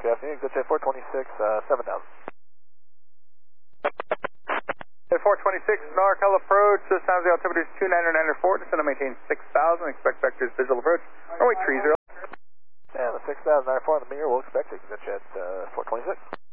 Good afternoon. Good jet 426, 7,000. At 426, NorCal approach, this time the altimeter is 2994, descend and maintain 6,000, expect vectors visual approach, runway 30. And the 6,094 on the mirror, we'll expect it. Good jet 426.